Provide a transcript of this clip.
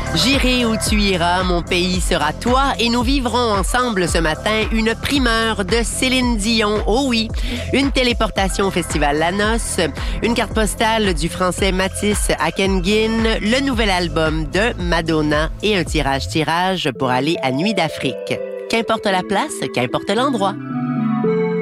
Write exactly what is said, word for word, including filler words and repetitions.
J'irai où tu iras, mon pays sera toi et nous vivrons ensemble ce matin une primeur de Céline Dion. Oh oui, une téléportation au Festival La Noce, une carte postale du français Mathis Akenguin, le nouvel album de Madonna et un tirage-tirage pour aller à Nuit d'Afrique. Qu'importe la place, qu'importe l'endroit.